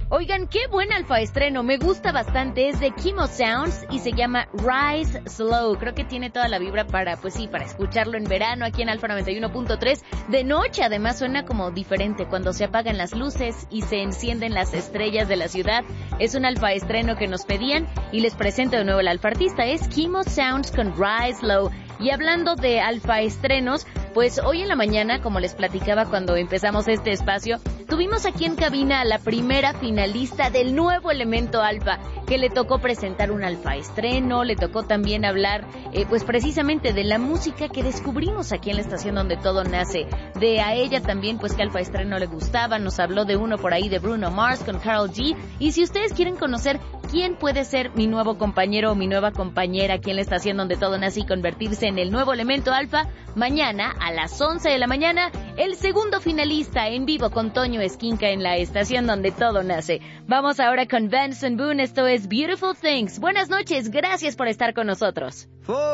Oigan, qué buen alfa estreno, me gusta bastante, es de Kimo Sounds y se llama Rise Slow. Creo que tiene toda la vibra para, pues sí, para escucharlo en verano aquí en Alfa 91.3. De noche además suena como diferente cuando se apagan las luces y se encienden las estrellas de la ciudad. Es un alfa estreno que nos pedían y les presento de nuevo el alfa artista, es Kimo Sounds con Rise Slow. Y hablando de alfa estrenos, pues hoy en la mañana, como les platicaba cuando empezamos este espacio, tuvimos aquí en cabina a la primera finalista del nuevo Elemento Alfa, que le tocó presentar un alfa estreno, le tocó también hablar, pues precisamente de la música que descubrimos aquí en la estación donde todo nace. De a ella también, pues que alfa estreno le gustaba, nos habló de uno por ahí de Bruno Mars con Karol G. Y si ustedes quieren conocer quién puede ser mi nuevo compañero o mi nueva compañera aquí en la estación donde todo nace y convertirse en el nuevo Elemento Alfa, mañana a las 11 de la mañana, el segundo finalista en vivo con Toño Esquinca en la estación donde todo nace. Vamos ahora con Benson Boone, esto es Beautiful Things. Buenas noches, gracias por estar con nosotros.